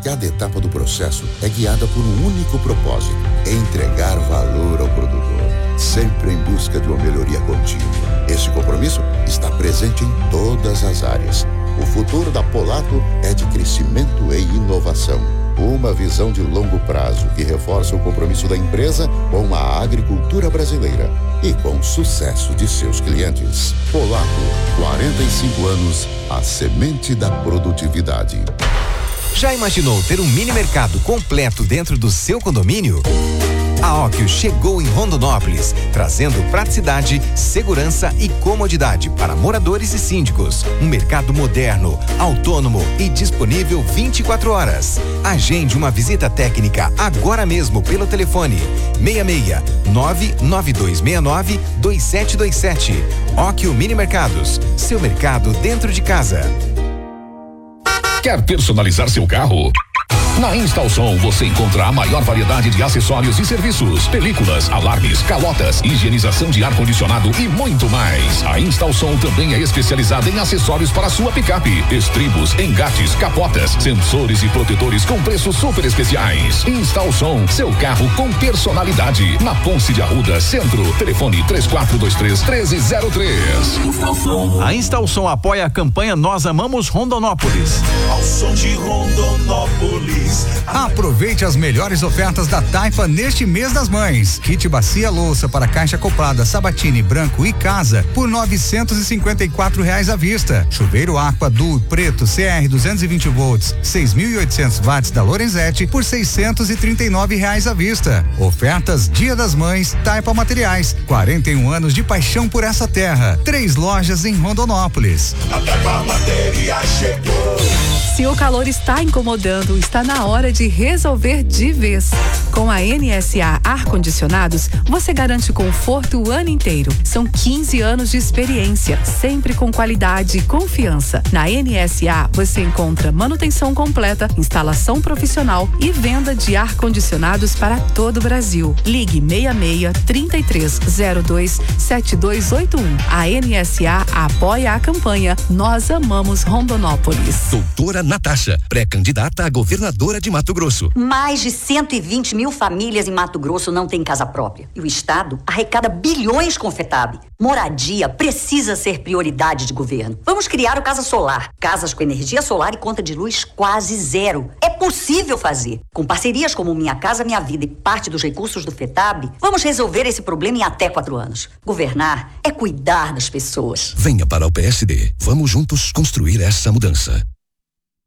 Cada etapa do processo é guiada por um único propósito: entregar valor ao produtor, sempre em busca de uma melhoria contínua. Esse compromisso está presente em todas as áreas. O futuro da Polato é de crescimento e inovação. Uma visão de longo prazo que reforça o compromisso da empresa com a agricultura brasileira e com o sucesso de seus clientes. Polato, 45 anos, a semente da produtividade. Já imaginou ter um mini mercado completo dentro do seu condomínio? A Óquio chegou em Rondonópolis, trazendo praticidade, segurança e comodidade para moradores e síndicos. Um mercado moderno, autônomo e disponível 24 horas. Agende uma visita técnica agora mesmo pelo telefone 66 99269 2727. Óquio Mini Mercados, seu mercado dentro de casa. Quer personalizar seu carro? Na Instalsom você encontra a maior variedade de acessórios e serviços, películas, alarmes, calotas, higienização de ar-condicionado e muito mais. A Instalsom também é especializada em acessórios para sua picape, estribos, engates, capotas, sensores e protetores com preços super especiais. Instalsom, seu carro com personalidade. Na Ponce de Arruda, Centro. Telefone 3423-1303. A Instalsom apoia a campanha Nós Amamos Rondonópolis. Ao som de Rondonópolis. Aproveite as melhores ofertas da Taipa neste mês das mães. Kit bacia louça para caixa acoplada Sabatini branco e casa por R$954 à vista. Chuveiro Aqua Duo preto CR 220 volts 6.800 watts da Lorenzetti por R$639 à vista. Ofertas Dia das Mães Taipa Materiais. 41 anos de paixão por essa terra. 3 lojas em Rondonópolis. A Taipa Materiais chegou. Se o calor está incomodando, está na hora de resolver de vez. Com a NSA Ar-Condicionados, você garante conforto o ano inteiro. São 15 anos de experiência, sempre com qualidade e confiança. Na NSA, você encontra manutenção completa, instalação profissional e venda de ar-condicionados para todo o Brasil. Ligue 66-3302-7281. A NSA apoia a campanha Nós Amamos Rondonópolis. Doutora Natasha, pré-candidata a governadora de Mato Grosso. Mais de 120 mil famílias em Mato Grosso não têm casa própria. E o Estado arrecada bilhões com o FETAB. Moradia precisa ser prioridade de governo. Vamos criar o Casa Solar. Casas com energia solar e conta de luz quase zero. É possível fazer. Com parcerias como Minha Casa Minha Vida e parte dos recursos do FETAB, vamos resolver esse problema em até 4 anos. Governar é cuidar das pessoas. Venha para o PSD. Vamos juntos construir essa mudança.